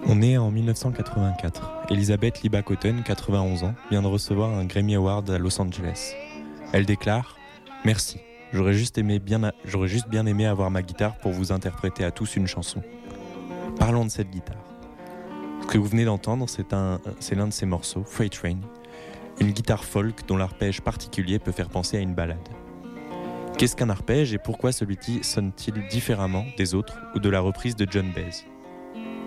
On est en 1984. Elizabeth Liba Cotten, 91 ans, vient de recevoir un Grammy Award à Los Angeles. Elle déclare « Merci, j'aurais juste bien aimé avoir ma guitare pour vous interpréter à tous une chanson. » Parlons de cette guitare. Ce que vous venez d'entendre, c'est l'un de ses morceaux, Freight Train, une guitare folk dont l'arpège particulier peut faire penser à une ballade. Qu'est-ce qu'un arpège et pourquoi celui-ci sonne-t-il différemment des autres ou de la reprise de John Baez ?